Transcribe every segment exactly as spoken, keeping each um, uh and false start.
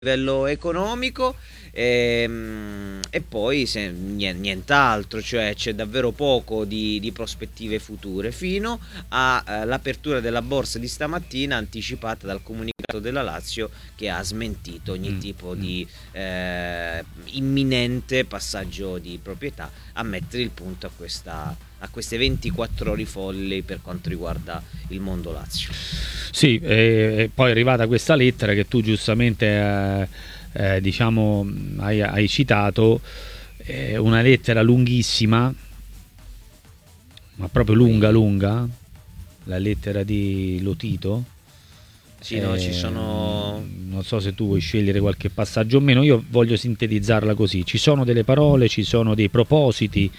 livello economico ehm, e poi se, nient'altro, cioè c'è davvero poco di, di prospettive future fino all'apertura della borsa di stamattina anticipata dal comunicato della Lazio, che ha smentito ogni Mm, tipo mm. di eh, imminente passaggio di proprietà, a mettere il punto a questa a queste ventiquattro ore folli per quanto riguarda il mondo Lazio. Sì, e poi è arrivata questa lettera che tu giustamente eh, eh, diciamo hai, hai citato, eh, una lettera lunghissima, ma proprio lunga lunga, la lettera di Lotito. Sì, no, ci sono... Non so se tu vuoi scegliere qualche passaggio o meno, io voglio sintetizzarla così: ci sono delle parole, ci sono dei propositi.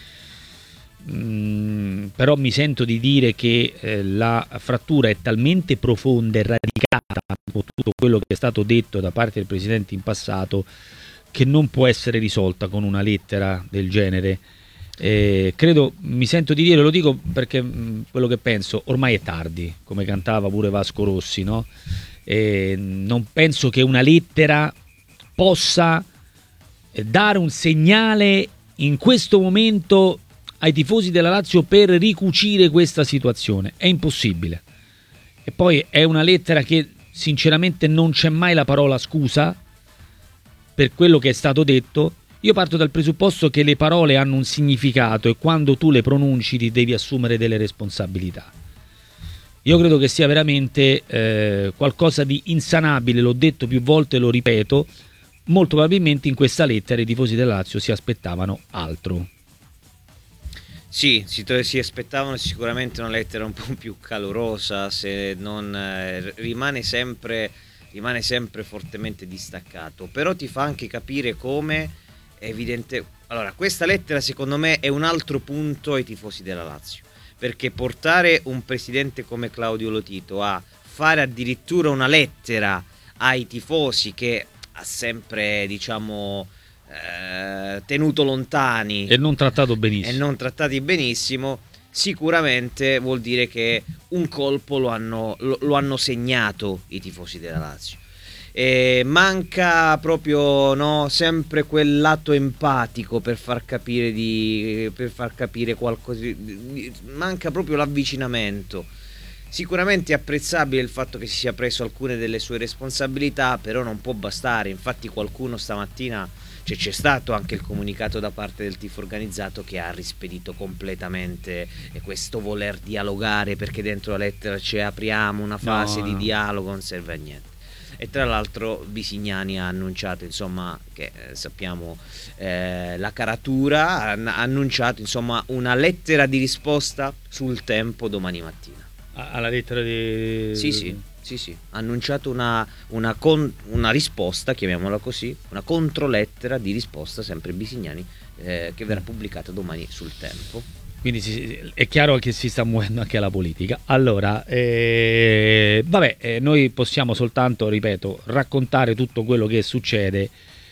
Mm, però mi sento di dire che eh, la frattura è talmente profonda e radicata con tutto quello che è stato detto da parte del Presidente in passato, che non può essere risolta con una lettera del genere. Eh, credo, mi sento di dire, lo dico perché mh, quello che penso, ormai è tardi, come cantava pure Vasco Rossi, no? Eh, non penso che una lettera possa eh, dare un segnale in questo momento ai tifosi della Lazio per ricucire questa situazione. È impossibile. E poi è una lettera che sinceramente non c'è mai la parola scusa per quello che è stato detto. Io parto dal presupposto che le parole hanno un significato e quando tu le pronunci ti devi assumere delle responsabilità. Io credo che sia veramente eh, qualcosa di insanabile, l'ho detto più volte e lo ripeto. Molto probabilmente in questa lettera i tifosi della Lazio si aspettavano altro. Sì, si, si aspettavano sicuramente una lettera un po' più calorosa, se non eh, rimane sempre rimane sempre fortemente distaccato, però ti fa anche capire come è evidente. Allora, questa lettera secondo me è un altro punto ai tifosi della Lazio, perché portare un presidente come Claudio Lotito a fare addirittura una lettera ai tifosi che ha sempre, diciamo, eh, tenuto lontani e non trattato benissimo e non trattati benissimo, sicuramente vuol dire che un colpo lo hanno, lo, lo hanno segnato i tifosi della Lazio. E manca proprio, no, sempre quel lato empatico per far capire di per far capire qualcosa, manca proprio l'avvicinamento. Sicuramente è apprezzabile il fatto che si sia preso alcune delle sue responsabilità, però non può bastare. Infatti qualcuno stamattina, cioè, c'è stato anche il comunicato da parte del tifo organizzato che ha rispedito completamente questo voler dialogare, perché dentro la lettera c'è apriamo una fase no, di no. dialogo, non serve a niente. E tra l'altro Bisignani ha annunciato, insomma, che eh, sappiamo eh, la caratura, ha annunciato, insomma, una lettera di risposta sul Tempo domani mattina. Alla lettera di... Sì, sì, sì, sì. Ha annunciato una, una, con, una risposta, chiamiamola così, una controlettera di risposta, sempre Bisignani, eh, che verrà pubblicata domani sul Tempo. Quindi si, è chiaro che si sta muovendo anche la politica. Allora, eh, vabbè, eh, noi possiamo soltanto, ripeto, raccontare tutto quello che succede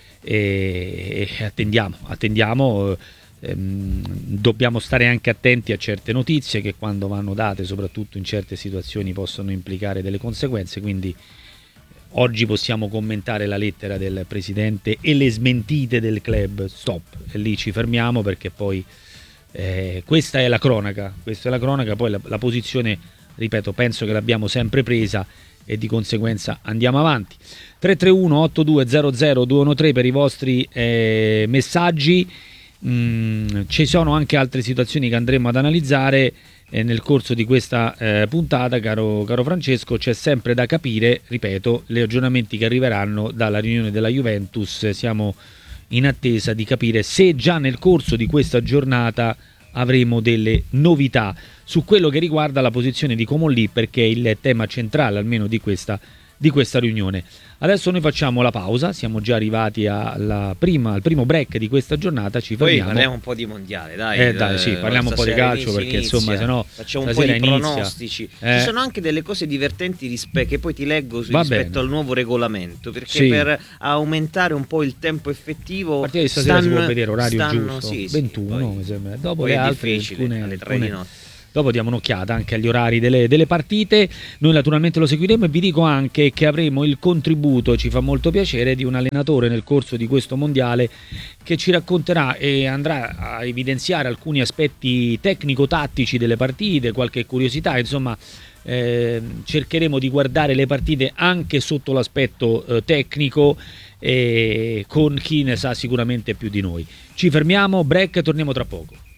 e, e attendiamo, attendiamo. Ehm, dobbiamo stare anche attenti a certe notizie che quando vanno date, soprattutto in certe situazioni, possono implicare delle conseguenze. Quindi oggi possiamo commentare la lettera del presidente e le smentite del club, stop, e lì ci fermiamo, perché poi eh, questa è la cronaca, questa è la cronaca, poi la, la posizione, ripeto, penso che l'abbiamo sempre presa e di conseguenza andiamo avanti. Tre tre uno otto due zero zero due uno tre per i vostri eh, messaggi. Mm, ci sono anche altre situazioni che andremo ad analizzare eh, nel corso di questa eh, puntata, caro, caro Francesco. C'è sempre da capire, ripeto, gli aggiornamenti che arriveranno dalla riunione della Juventus. Siamo in attesa di capire se già nel corso di questa giornata avremo delle novità su quello che riguarda la posizione di Comolli, perché è il tema centrale almeno di questa, di questa riunione. Adesso noi facciamo la pausa, siamo già arrivati alla prima, al primo break di questa giornata, ci fermiamo. Poi parliamo un po' di mondiale, dai. Eh dai, sì, parliamo un po' di calcio, perché inizia, insomma, se no facciamo un po' di inizia. pronostici. Eh. Ci sono anche delle cose divertenti rispe- che poi ti leggo Va rispetto bene. al nuovo regolamento, perché Sì. per aumentare un po' il tempo effettivo, a partire di stasera stanno, si può vedere orario stanno, giusto, sì, sì, ventuno poi, mi sembra. Dopo poi le è altre difficile alcune, alle tre alcune, di notte. dopo diamo un'occhiata anche agli orari delle, delle partite. Noi naturalmente lo seguiremo e vi dico anche che avremo il contributo, ci fa molto piacere, di un allenatore nel corso di questo mondiale che ci racconterà e andrà a evidenziare alcuni aspetti tecnico-tattici delle partite, qualche curiosità, insomma. Eh, cercheremo di guardare le partite anche sotto l'aspetto eh, tecnico e con chi ne sa sicuramente più di noi. Ci fermiamo, break e torniamo tra poco.